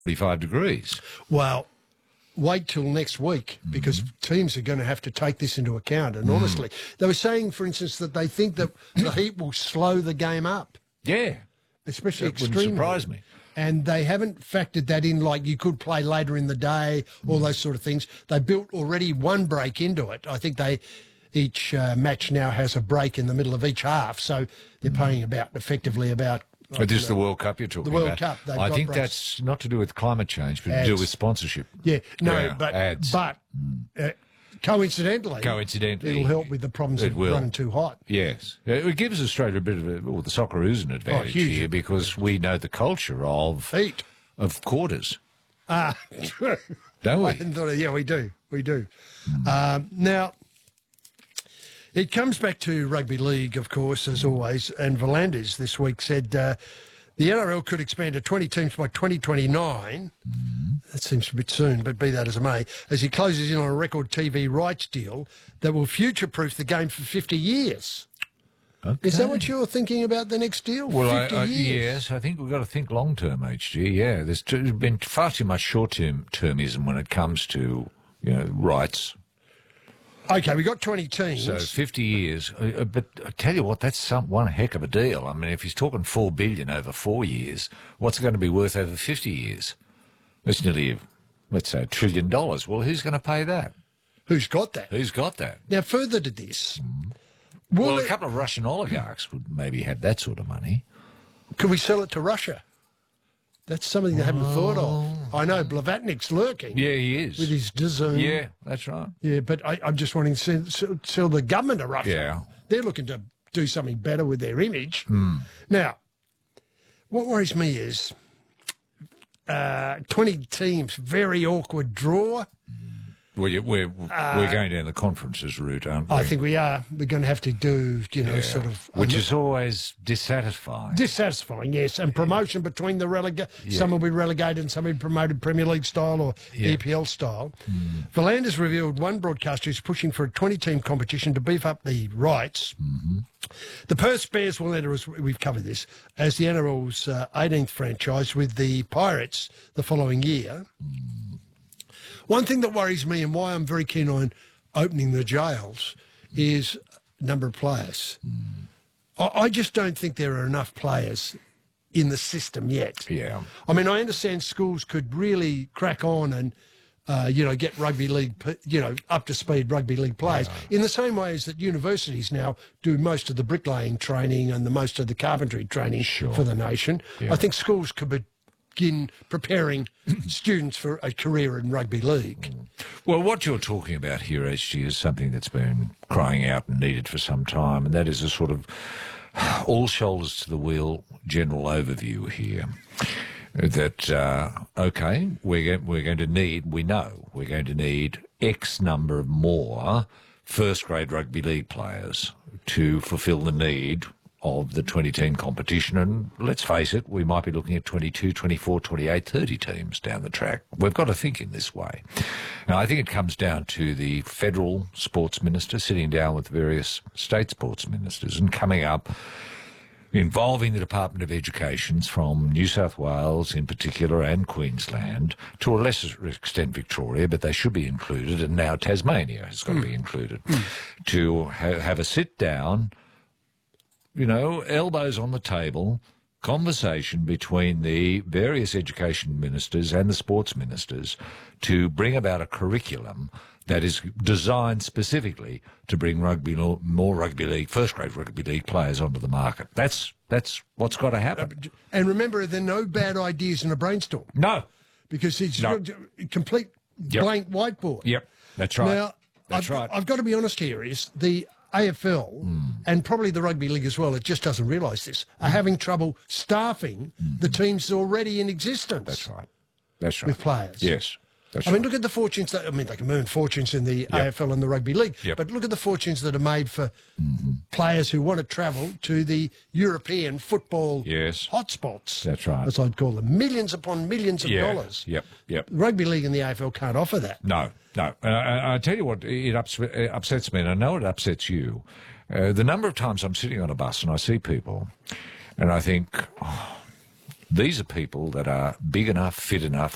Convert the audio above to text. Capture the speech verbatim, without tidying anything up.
forty-five degrees. Well, wait till next week because mm. teams are going to have to take this into account. And mm. honestly, they were saying, for instance, that they think that the heat will slow the game up. Yeah. Especially that extremely. Wouldn't surprise me. And they haven't factored that in like you could play later in the day, all mm. those sort of things. They built already one break into it. I think they each uh, match now has a break in the middle of each half. So they're mm. playing about, effectively about... But this is the World Cup you're talking about. The World about. Cup. I think breaks. That's not to do with climate change, but ads. to do with sponsorship. Yeah, no, yeah, but ads. but uh, coincidentally, coincidentally, it'll help with the problems of running too hot. Yes, it gives Australia a bit of a, well, the Socceroos an advantage oh, here because we know the culture of heat of quarters. Ah, don't we? I hadn't thought of, yeah, we do, we do. Mm. Um, now. It comes back to rugby league, of course, as always, and Volandis this week said uh, the N R L could expand to twenty teams by twenty twenty-nine. Mm-hmm. That seems a bit soon, but be that as it may, as he closes in on a record T V rights deal that will future-proof the game for fifty years. Okay. Is that what you're thinking about the next deal? Well, fifty I, I, years? yes, I think we've got to think long-term, H G, yeah. There's too, been far too much short-term termism when it comes to, you know, rights. Okay, we got twenty teams. So fifty years. Uh, but I tell you what, that's some, one heck of a deal. I mean, if he's talking four billion dollars over four years, what's it going to be worth over fifty years? It's nearly, let's say, a trillion dollars. Well, who's going to pay that? Who's got that? Who's got that? Now, further to this... Mm. Well, it, a couple of Russian oligarchs would maybe have that sort of money. Could we sell it to Russia? That's something they haven't oh. thought of. I know Blavatnik's lurking. Yeah, he is. With his DAZN. Yeah, that's right. Yeah, but I, I'm just wanting to sell, sell the government to Russia. Yeah. They're looking to do something better with their image. Mm. Now, what worries me is uh, twenty teams, very awkward draw. Well, yeah, we're uh, we're going down the conferences route, aren't we? I think we are. We're going to have to do, you know, yeah. sort of... Which is always dissatisfying. Dissatisfying, yes. And promotion between the relega- yeah. Some will be relegated and some will be promoted Premier League style or yeah. E P L style. Mm. Volandis revealed one broadcaster is pushing for a twenty-team competition to beef up the rights. Mm-hmm. The Perth Bears will enter, as we've covered this, as the N R L's uh, eighteenth franchise with the Pirates the following year. Mm. One thing that worries me and why I'm very keen on opening the jails is number of players. Mm. I, I just don't think there are enough players in the system yet. Yeah. I mean, I understand schools could really crack on and, uh, you know, get rugby league, you know, up to speed rugby league players yeah. in the same way as that universities now do most of the bricklaying training and the most of the carpentry training sure. for the nation. Yeah. I think schools could be begin preparing students for a career in rugby league. Well, what you're talking about here, H G, is something that's been crying out and needed for some time, and that is a sort of all shoulders to the wheel general overview here. That, uh, okay, we're, go- we're going to need, we know, we're going to need X number of more first-grade rugby league players to fulfil the need of the twenty-team competition, and let's face it, we might be looking at twenty-two, twenty-four, twenty-eight, thirty teams down the track. We've got to think in this way. Now, I think it comes down to the federal sports minister sitting down with various state sports ministers and coming up, involving the Department of Education from New South Wales in particular and Queensland, to a lesser extent Victoria, but they should be included, and now Tasmania has got mm. to be included, mm. to ha- have a sit-down, you know, elbows on the table, conversation between the various education ministers and the sports ministers to bring about a curriculum that is designed specifically to bring rugby more rugby league, first-grade rugby league players onto the market. That's that's what's got to happen. And remember, there are no bad ideas in a brainstorm. No. Because it's no. a complete yep. blank whiteboard. Yep, that's right. Now, that's I've, right. I've got to be honest here, is the A F L mm. and probably the rugby league as well, it just doesn't realise this, are mm. having trouble staffing mm. the teams already in existence. That's right. That's right. With players. Yes. That's I right. mean, look at the fortunes that, I mean, they can earn fortunes in the yep. A F L and the rugby league, yep. but look at the fortunes that are made for mm-hmm. players who want to travel to the European football yes. hotspots. That's right. As I'd call them. Millions upon millions of yeah. dollars. Yep, yep. The rugby league and the A F L can't offer that. No, no. Uh, I, I tell you what, it ups- it upsets me, and I know it upsets you. Uh, the number of times I'm sitting on a bus and I see people, and I think, oh, these are people that are big enough, fit enough,